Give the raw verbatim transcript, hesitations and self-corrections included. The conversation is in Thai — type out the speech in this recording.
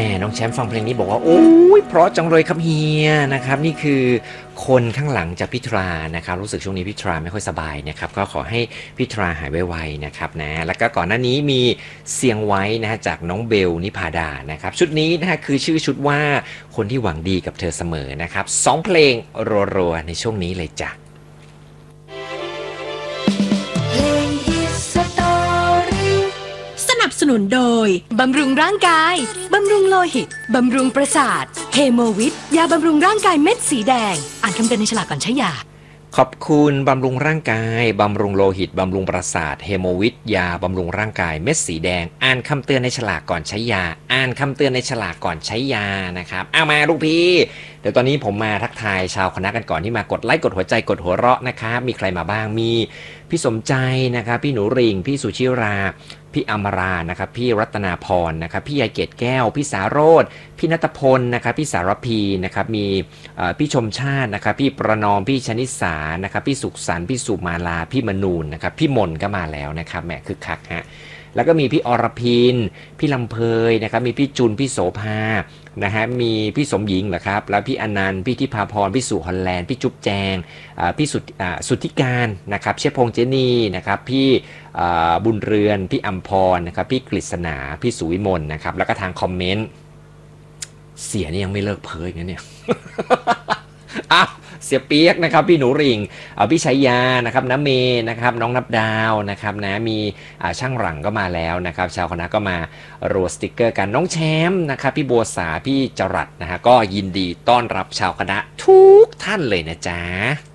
ม่น้องแชมป์ฟังเพลงนี้บอกว่าโอ้ยเพราะจังเลยครับเฮียนะครับนี่คือคนข้างหลังจากพี่ทรานะครับรู้สึกช่วงนี้พี่ทราไม่ค่อยสบายนะครับก็ขอให้พี่ทราหายไวๆนะครับนะแล้วก็ก่อนหน้านี้มีเสียงไว้นะฮะจากน้องเบลนิพาดานะครับชุดนี้นะฮะคือชื่อชุดว่าคนที่หวังดีกับเธอเสมอนะครับสองเพลงรัวๆในช่วงนี้เลยจ้ะสนับสนุนโดยบำรุงร่างกายบำรุงโลหิตบำรุงประสาทเฮโมวิทยาบำรุงร่างกายเม็ดสีแดงอ่านคำเตือนในฉลากก่อนใช้ยาขอบคุณบำรุงร่างกายบำรุงโลหิตบำรุงประสาทเฮโมวิทยาบำรุงร่างกายเม็ดสีแดงอ่านคำเตือนในฉลากก่อนใช้ยาอ่านคำเตือนในฉลากก่อนใช้ยานะครับเอามาลูกพี่เดี๋ยวตอนนี้ผมมาทักทายชาวคณะกันก่อนที่มากดไลค์กดหัวใจกดหัวเราะนะครับมีใครมาบ้างมีพี่สมใจนะครับพี่หนูริ่งพี่สุชิราพี่อมรานะครับพี่รัตนาพรนะครับพี่ยายเกตแก้วพี่สาโรธพี่ณัฐพลนะครับพี่สารพีนะครับมีพี่ชมชาตินะครับพี่ประนอมพี่ชนิสานะครับพี่สุขสันต์พี่สุมาลาพี่มนูนนะครับพี่มนก็มาแล้วนะครับแหมคึกคักฮะแล้วก็มีพี่อรพินพี่ลำเพยนะครับมีพี่จุนพี่โสภานะฮะมีพี่สมหญิงเหรอครับแล้วพี่อนันต์พี่ทิพาพรพี่สุฮอลแลนด์พี่จุ๊บแจงพี่สุสุทธิการนะครับเชฟพงษ์เจนี่นะครับพี่บุญเรือนพี่อัมพรนะครับพี่กฤษณาพี่สุวิมลนะครับแล้วก็ทางคอมเมนต์เสียนี่ยังไม่เลิกเพ้ออย่างนี้เนี่ยอ้าวเสียเปียกนะครับพี่หนูริ่งพี่ชัยยานะครับน้ำเมนะครับน้องนับดาวนะครับนะมีช่างหลังก็มาแล้วนะครับชาวคณะก็มาโรสติกเกอร์กันน้องแชมป์นะครับพี่บัวสาพี่จรัสนะฮะก็ยินดีต้อนรับชาวคณะทุกท่านเลยนะจ๊ะ